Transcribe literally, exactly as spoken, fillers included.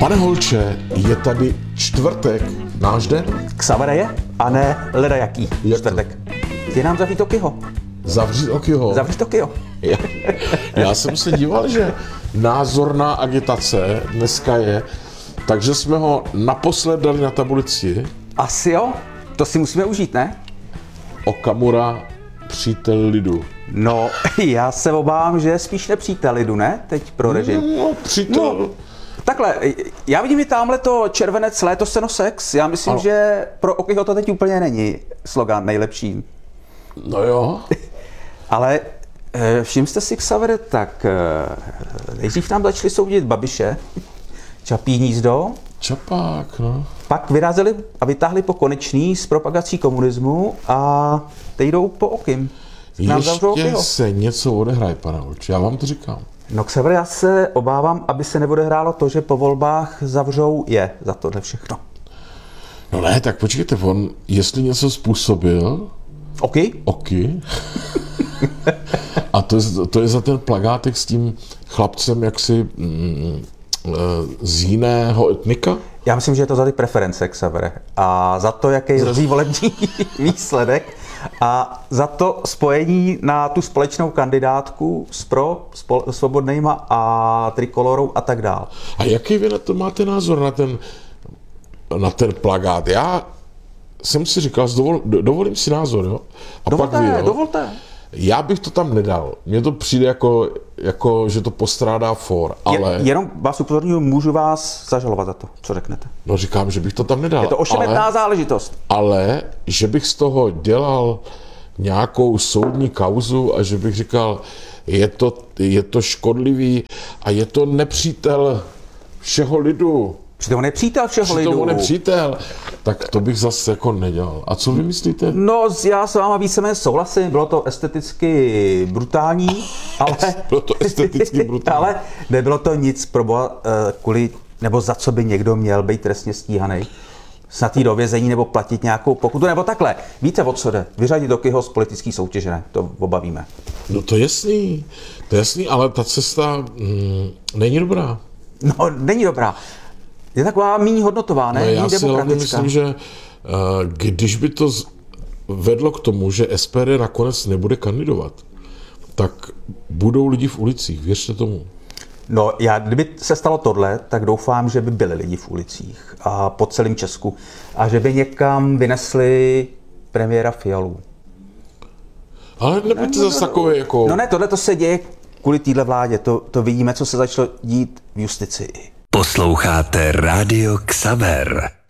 Pane Holče, je tady čtvrtek, náš den? Xavere je, a ne leda jaký Jak čtvrtek. Ty nám zavřít Tokyho. Zavřít Tokyho. Zavřít Tokyho. Já, já jsem se díval, že názorná agitace dneska je, takže jsme ho naposled dali na tabulici. Asi jo, to si musíme užít, ne? Okamura, přítel lidu. No, já se obávám, že je spíš nepřítel lidu, ne? Teď pro režim. No, přítel... No, takhle, já vidím i tamhle to červenec, léto seno sex. Já myslím, ano. že pro Okyho to teď úplně není slogan nejlepší. No jo. Ale všim jste si, Xavere, tak nejdřív nám začali soudit Babiše, Čapí hnízdo, Čapák, no. pak vyrazili a vytáhli po Konečný s propagací komunismu a teď jdou po Okym. Ještě se něco odehraje, pane Holče, já vám to říkám. No, Xavere, já se obávám, aby se neodehrálo to, že po volbách zavřou je za tohle všechno. No ne, tak počkejte, on, jestli něco způsobil... Oky? Oky. A to je, to je za ten plagátek s tím chlapcem jaksi mm, z jiného etnika? Já myslím, že je to za ty preference, Xavere. A za to, jaký je hrozí volební výsledek. A za to spojení na tu společnou kandidátku s pro, spol, svobodnýma a trikolorou a tak dál. A jaký vy na to máte názor, na ten, na ten plakát? Já jsem si říkal, dovol, dovolím si názor, jo? A dovolte, pak vy, jo? dovolte. Já bych to tam nedal. Mně to přijde jako, jako že to postrádá for, ale... Je, jenom vás upozorňuji, můžu vás zažalovat za to, co řeknete. No říkám, že bych to tam nedal. Je to ošemetná ale, záležitost. Ale, že bych z toho dělal nějakou soudní kauzu a že bych říkal, je to, je to škodlivý a je to nepřítel všeho lidu. Přitom on je přítel všeho lidu. Přitom on je přítel. Tak to bych zase jako nedělal. A co vy myslíte? No, já s váma víceméně souhlasím, bylo to esteticky brutální, ale... Bylo to esteticky brutální. Ale nebylo to nic pro boha, kvůli, nebo za co by někdo měl být trestně stíhaný. Snad jít do vězení nebo platit nějakou pokutu, nebo takhle. Víte, o co jde? Vyřadit Okyho z politické soutěže, ne? To obavíme. No to je jasný, to je jasný, ale ta cesta mm, není dobrá. No, není dobrá. Je taková méně hodnotová, ne? No, já si hlavně demokratická. myslím, že uh, když by to z, vedlo k tomu, že S P D nakonec nebude kandidovat, tak budou lidi v ulicích, věřte tomu. No, já, kdyby se stalo tohle, tak doufám, že by byli lidi v ulicích a po celém Česku a že by někam vynesli premiéra Fialu. Ale nebuďte no, zase takové jako... No ne, tohle to se děje kvůli téhle vládě, to, to vidíme, co se začalo dít v justici. Posloucháte Rádio Xaver.